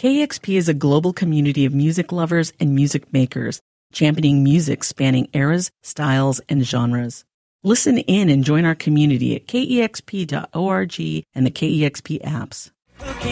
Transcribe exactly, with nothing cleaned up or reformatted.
K E X P is a global community of music lovers and music makers, championing music spanning eras, styles, and genres. Listen in and join our community at K E X P dot org and the K E X P apps.